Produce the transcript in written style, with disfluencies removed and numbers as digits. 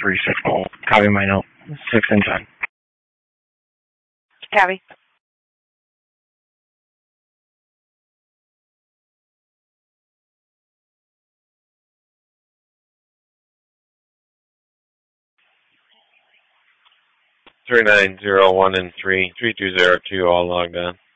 336 volt. Copy my note. 6 and 10. Copy. Three 901 and 3202 all logged on.